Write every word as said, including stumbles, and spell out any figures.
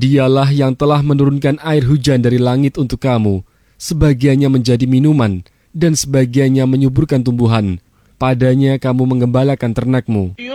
Dialah yang telah menurunkan air hujan dari langit untuk kamu, sebagiannya menjadi minuman, dan sebagiannya menyuburkan tumbuhan. Padanya kamu menggembalakan ternakmu.